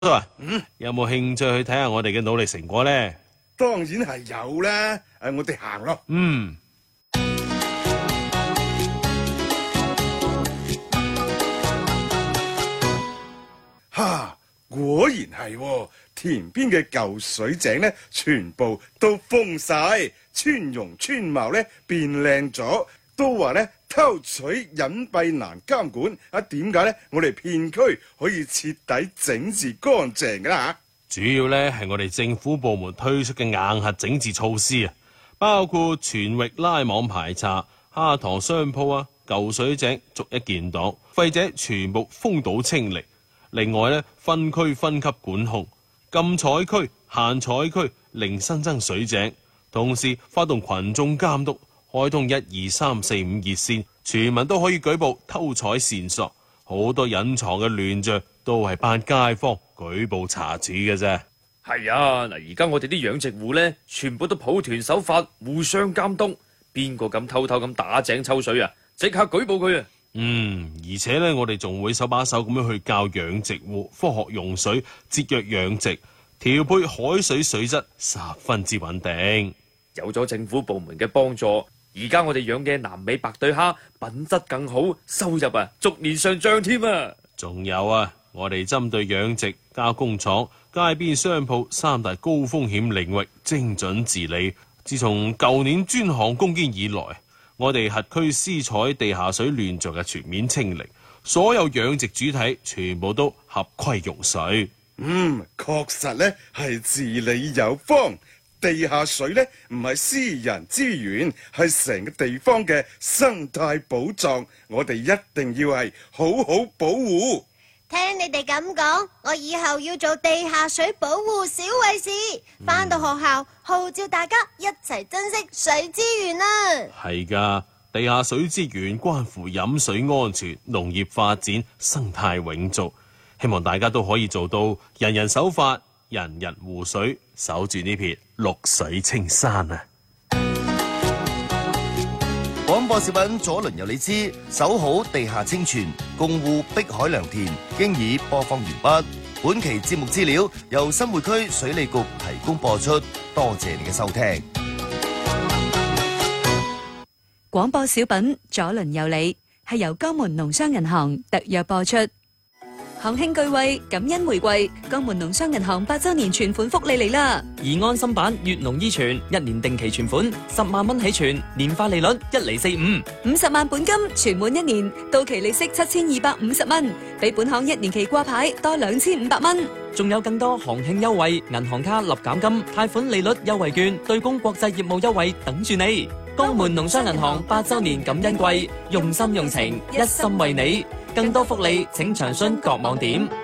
啊，有冇興趣去睇下我哋嘅努力成果呢？ 當然係有啦，我哋行咯。果然係喎，田邊嘅舊水井呢，全部都封晒，村容村貌呢變靚咗。都話呢，偷取隱蔽難監管，點解呢？我哋片區可以徹底整治乾淨噶啦。 主要呢係我哋政府部門推出嘅硬核整治措施啊，包括全域拉網排查、蝦塘商鋪舊水井逐一建檔，廢者全部封堵清理。另外呢，分區分級管控，禁採區、限採區，零新增水井。同時發動群眾監督，開通12345熱線，全民都可以舉報偷採線索。好多隱藏嘅亂象都係班街坊舉報查處嘅啫。 係啊，嗱，而家我哋啲養殖戶呢，全部都抱團守法，互相監督。邊個咁偷偷咁打井抽水啊？即刻舉報佢啊！ 而且呢，我哋仲會手把手咁樣去教養殖戶科學用水、節約養殖，調配海水水質十分之穩定。 有咗政府部門嘅幫助，而家我哋養嘅南美白對蝦品質更好，收入逐年上漲添啊！ 仲有我哋針對養殖、加工廠、街邊商鋪三大高風險領域精準治理。自從舊年專項攻堅以來，我哋轄區私採地下水亂象嘅全面清零，所有養殖主體全部都合規用水。 確實呢係治理有方。地下水呢唔係私人資源，係成個地方嘅生態寶藏，我哋一定要係好好保護。 聽你哋咁講，我以後要做地下水保護小衛士，返到學校號召大家一齊珍惜水資源啊！ 係㗎，地下水資源關乎飲水安全、農業發展、生態永續，希望大家都可以做到人人守法、人人護水，守住呢片綠水青山啊！ 廣播小品左鄰右里之守好地下清泉，共護碧海良田，經已播放完畢。本期節目資料由新會區水利局提供播出，多謝你嘅收聽。 廣播小品左鄰右里係由江門農商銀行特約播出。行慶巨惠，感恩回饋，江門農商銀行8周年存款福利嚟啦！ 而安心版粵農依存1年定期存款10萬蚊起存，年化利率1.45%，50 萬本金存滿1年，到期利息7250蚊，比本行1年期掛牌多2500蚊。 仲有更多行慶優惠、銀行卡立減金、貸款利率優惠券、對公國際業務優惠等住你。江門農商銀行8周年感恩季，用心用情，一心為你。更多福利請詳詢各網點。